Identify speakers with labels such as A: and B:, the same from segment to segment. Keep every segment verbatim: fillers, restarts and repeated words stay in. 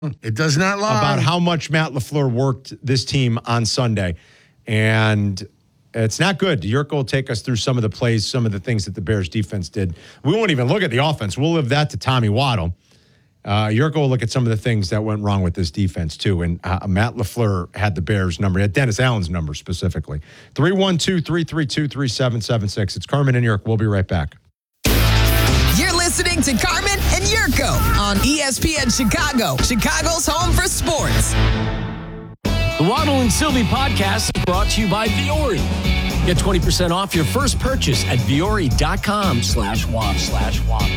A: It does not lie.
B: About how much Matt LaFleur worked this team on Sunday. And it's not good. Yurko will take us through some of the plays, some of the things that the Bears defense did. We won't even look at the offense. We'll leave that to Tommy Waddle. Uh, Yurko will look at some of the things that went wrong with this defense, too. And uh, Matt LaFleur had the Bears number, had Dennis Allen's number specifically. three one two, three three two, three seven seven six. It's Carmen and Yurko. We'll be right back.
C: You're listening to Carmen and Yurko on E S P N Chicago, Chicago's home for sports.
D: The Waddle and Sylvie podcast is brought to you by Viore. Get twenty percent off your first purchase at Viore.com slash waddle slash waddle.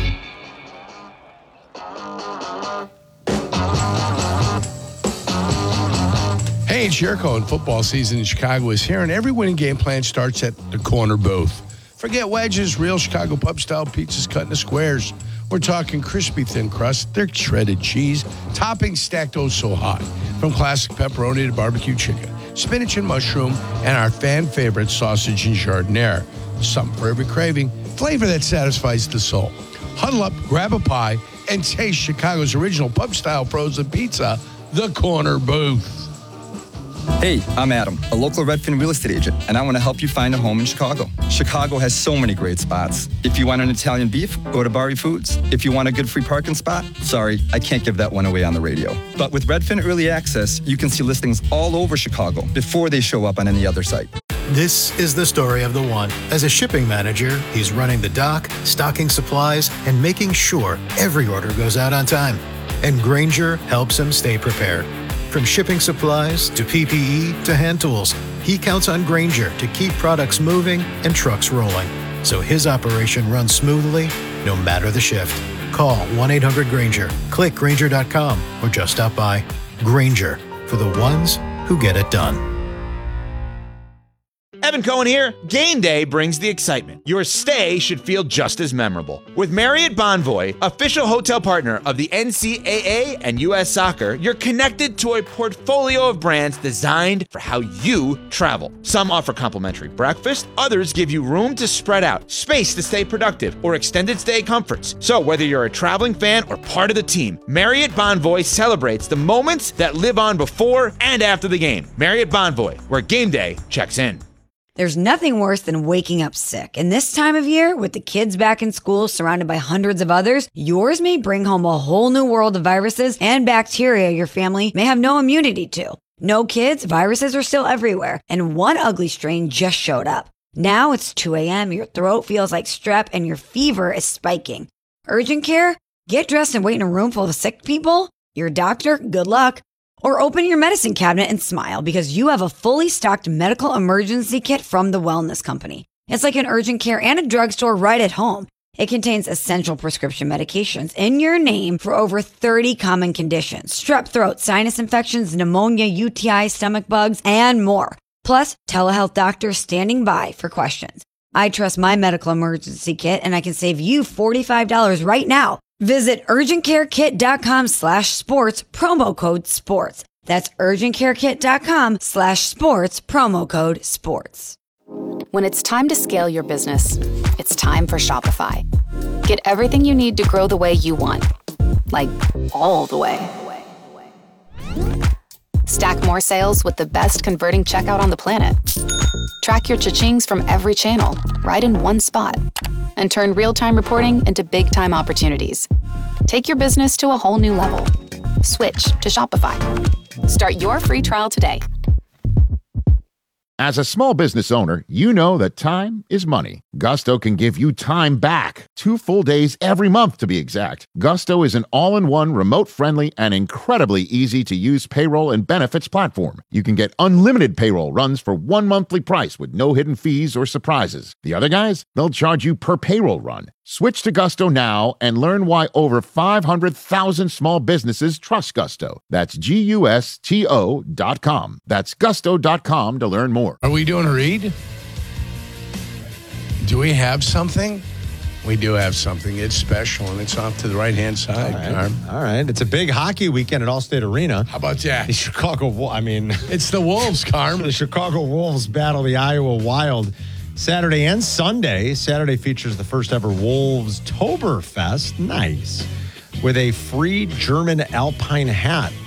A: Hey, it's Yurko, and football season in Chicago is here, and every winning game plan starts at the corner booth. Forget wedges, real Chicago pub-style pizzas cut into squares. We're talking crispy thin crust, thick shredded cheese, toppings stacked oh so high. From classic pepperoni to barbecue chicken, spinach and mushroom, and our fan favorite sausage and jardiniere. Something for every craving, flavor that satisfies the soul. Huddle up, grab a pie, and taste Chicago's original pub-style frozen pizza, the Corner Booth.
E: Hey, I'm Adam, a local Redfin real estate agent, and I want to help you find a home in Chicago. Chicago has so many great spots. If you want an Italian beef, go to Bari Foods. If you want a good free parking spot, sorry, I can't give that one away on the radio. But with Redfin Early Access, you can see listings all over Chicago before they show up on any other site.
F: This is the story of the one. As a shipping manager, he's running the dock, stocking supplies, and making sure every order goes out on time. And Grainger helps him stay prepared. From shipping supplies to P P E to hand tools, he counts on Grainger to keep products moving and trucks rolling, so his operation runs smoothly no matter the shift. Call one eight hundred Grainger, click Grainger dot com, or just stop by. Grainger, for the ones who get it done.
G: Evan Cohen here. Game day brings the excitement. Your stay should feel just as memorable. With Marriott Bonvoy, official hotel partner of the N C double A and U S Soccer, you're connected to a portfolio of brands designed for how you travel. Some offer complimentary breakfast, others give you room to spread out, space to stay productive, or extended stay comforts. So whether you're a traveling fan or part of the team, Marriott Bonvoy celebrates the moments that live on before and after the game. Marriott Bonvoy, where game day checks in.
H: There's nothing worse than waking up sick. And this time of year, with the kids back in school surrounded by hundreds of others, yours may bring home a whole new world of viruses and bacteria your family may have no immunity to. No kids, viruses are still everywhere. And one ugly strain just showed up. Now it's two a.m., your throat feels like strep, and your fever is spiking. Urgent care? Get dressed and wait in a room full of sick people? Your doctor? Good luck. Or open your medicine cabinet and smile because you have a fully stocked medical emergency kit from the Wellness Company. It's like an urgent care and a drugstore right at home. It contains essential prescription medications in your name for over thirty common conditions: strep throat, sinus infections, pneumonia, U T I, stomach bugs, and more. Plus, telehealth doctors standing by for questions. I trust my medical emergency kit, and I can save you forty-five dollars right now. Visit urgentcarekit.com slash sports, promo code sports. That's urgentcarekit.com slash sports, promo code sports.
I: When it's time to scale your business, it's time for Shopify. Get everything you need to grow the way you want. Like, all the way. Stack more sales with the best converting checkout on the planet. Track your cha-chings from every channel, right in one spot. And turn real-time reporting into big-time opportunities. Take your business to a whole new level. Switch to Shopify. Start your free trial today.
J: As a small business owner, you know that time is money. Gusto can give you time back. Two full days every month, to be exact. Gusto is an all-in-one, remote-friendly, and incredibly easy-to-use payroll and benefits platform. You can get unlimited payroll runs for one monthly price with no hidden fees or surprises. The other guys, they'll charge you per payroll run. Switch to Gusto now and learn why over five hundred thousand small businesses trust Gusto. That's G U S T O dot com. That's gusto dot com to learn more.
A: Are we doing a read? Do we have something? We do have something. It's special, and it's off to the right-hand side.
B: All right. All right. It's a big hockey weekend at Allstate Arena.
A: How about that?
B: The Chicago, I mean...
A: It's the Wolves, Carm.
B: The Chicago Wolves battle the Iowa Wild Saturday and Sunday. Saturday features the first ever Wolves Toberfest. Nice. with a free German Alpine hat.